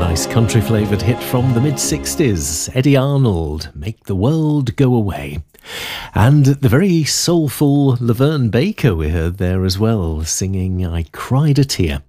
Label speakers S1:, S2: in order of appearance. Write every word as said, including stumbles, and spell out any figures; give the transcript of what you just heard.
S1: nice country flavoured hit from the mid sixties. Eddie Arnold, Make the World Go Away. And the very soulful Laverne Baker we heard there as well, singing I Cried a Tear.